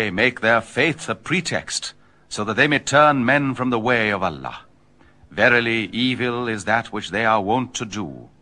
they make their faith a pretext, so that they may turn men from the way of Allah. Verily, evil is that which they are wont to do.